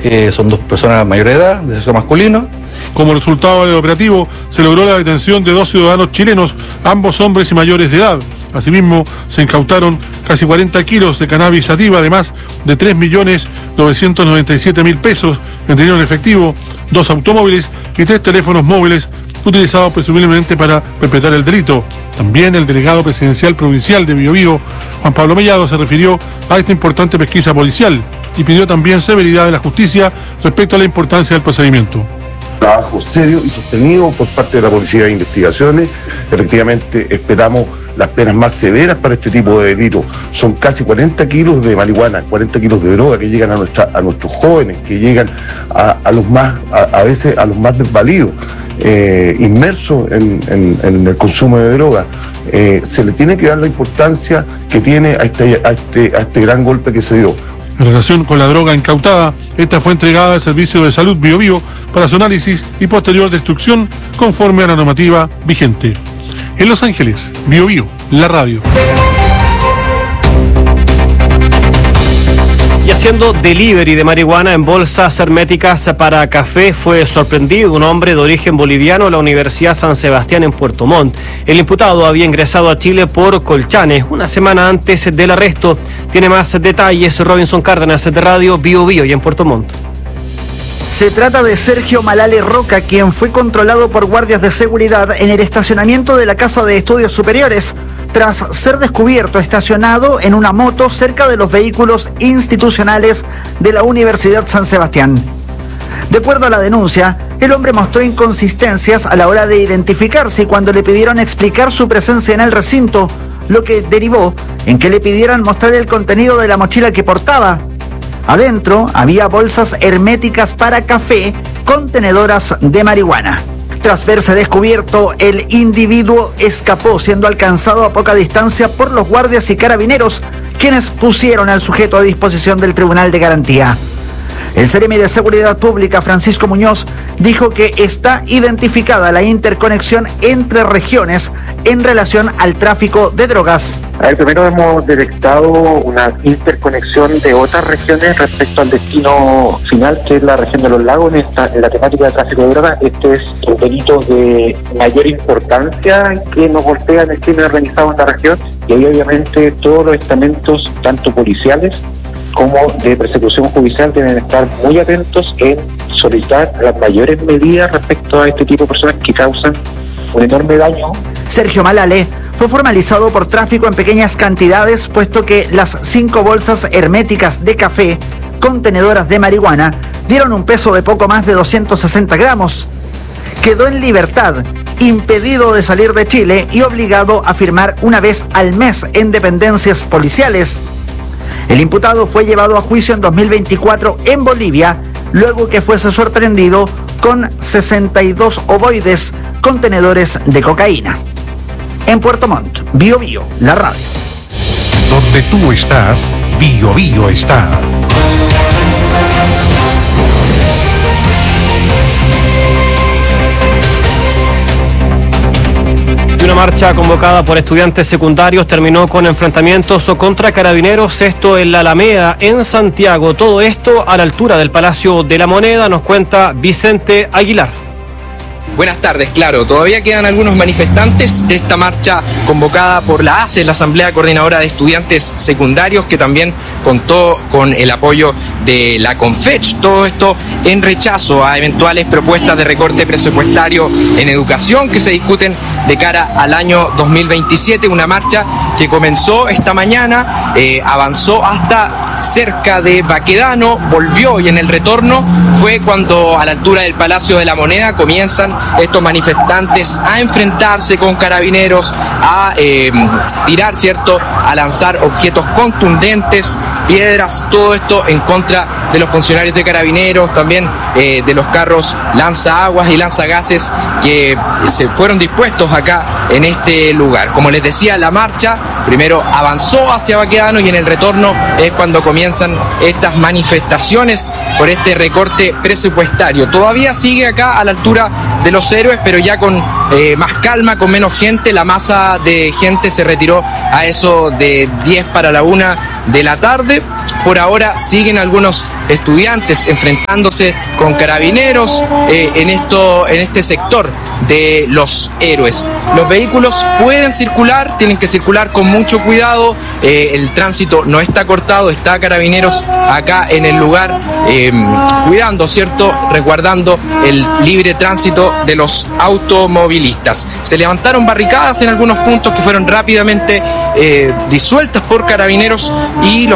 son 2 personas mayores de edad, de sexo masculino. Como resultado del operativo, se logró la detención de 2 ciudadanos chilenos, ambos hombres y mayores de edad. Asimismo, se incautaron casi 40 kilos de cannabis sativa, además de 3.997.000 pesos en dinero en efectivo, 2 automóviles y 3 teléfonos móviles utilizados presumiblemente para perpetrar el delito. También el delegado presidencial provincial de Biobío, Juan Pablo Mellado, se refirió a esta importante pesquisa policial y pidió también severidad de la justicia respecto a la importancia del procedimiento. Trabajo serio y sostenido por parte de la Policía de Investigaciones. Efectivamente, esperamos las penas más severas para este tipo de delitos. Son casi 40 kilos de marihuana, 40 kilos de droga que llegan a nuestros jóvenes, que llegan a veces a los más desvalidos, inmersos en el consumo de droga. Se le tiene que dar la importancia que tiene a este gran golpe que se dio. En relación con la droga incautada, esta fue entregada al Servicio de Salud Biobío para su análisis y posterior destrucción conforme a la normativa vigente. En Los Ángeles, Biobío, la radio. Y haciendo delivery de marihuana en bolsas herméticas para café fue sorprendido un hombre de origen boliviano a la Universidad San Sebastián en Puerto Montt. El imputado había ingresado a Chile por Colchane una semana antes del arresto. Tiene más detalles Robinson Cárdenas de Radio Biobío y en Puerto Montt. Se trata de Sergio Malale Roca, quien fue controlado por guardias de seguridad en el estacionamiento de la Casa de Estudios Superiores, tras ser descubierto estacionado en una moto cerca de los vehículos institucionales de la Universidad San Sebastián. De acuerdo a la denuncia, el hombre mostró inconsistencias a la hora de identificarse y cuando le pidieron explicar su presencia en el recinto, lo que derivó en que le pidieran mostrar el contenido de la mochila que portaba. Adentro había bolsas herméticas para café, contenedoras de marihuana. Tras verse descubierto, el individuo escapó, siendo alcanzado a poca distancia por los guardias y carabineros, quienes pusieron al sujeto a disposición del Tribunal de Garantía. El Seremi de Seguridad Pública, Francisco Muñoz, dijo que está identificada la interconexión entre regiones en relación al tráfico de drogas. Primero hemos detectado una interconexión de otras regiones respecto al destino final, que es la región de los lagos, en la temática de tráfico de drogas. Este es el delito de mayor importancia que nos golpea en el crimen organizado en la región, y ahí obviamente todos los estamentos, tanto policiales como de persecución judicial, deben estar muy atentos en solicitar las mayores medidas respecto a este tipo de personas que causan un enorme daño. Sergio Malale fue formalizado por tráfico en pequeñas cantidades, puesto que las 5 bolsas herméticas de café, contenedoras de marihuana, dieron un peso de poco más de 260 gramos. Quedó en libertad, impedido de salir de Chile y obligado a firmar una vez al mes en dependencias policiales. El imputado fue llevado a juicio en 2024 en Bolivia, luego que fuese sorprendido con 62 ovoides, contenedores de cocaína. En Puerto Montt, Biobío, la radio. Donde tú estás, Biobío está. Una marcha convocada por estudiantes secundarios terminó con enfrentamientos contra carabineros, esto en la Alameda, en Santiago. Todo esto a la altura del Palacio de la Moneda, nos cuenta Vicente Aguilar. Buenas tardes, claro, todavía quedan algunos manifestantes de esta marcha convocada por la ACE, la Asamblea Coordinadora de Estudiantes Secundarios, que también contó con el apoyo de la CONFECH. Todo esto en rechazo a eventuales propuestas de recorte presupuestario en educación que se discuten de cara al año 2027. Una marcha que comenzó esta mañana, avanzó hasta cerca de Baquedano, volvió y en el retorno fue cuando a la altura del Palacio de la Moneda comienzan estos manifestantes a enfrentarse con carabineros, a tirar, ¿cierto?, a lanzar objetos contundentes, piedras, todo esto en contra de los funcionarios de carabineros, también de los carros lanzaaguas y lanzagases que se fueron dispuestos acá en este lugar. Como les decía, la marcha primero avanzó hacia Baquedano y en el retorno es cuando comienzan estas manifestaciones por este recorte presupuestario. Todavía sigue acá a la altura de Los Héroes, pero ya con más calma, con menos gente. La masa de gente se retiró a eso de 10 para la 1 de la tarde, por ahora siguen algunos estudiantes enfrentándose con carabineros en este sector de Los Héroes. Los vehículos pueden circular, tienen que circular con mucho cuidado, el tránsito no está cortado, está carabineros acá en el lugar cuidando, ¿cierto?, resguardando el libre tránsito de los automovilistas. Se levantaron barricadas en algunos puntos que fueron rápidamente disueltas por carabineros y los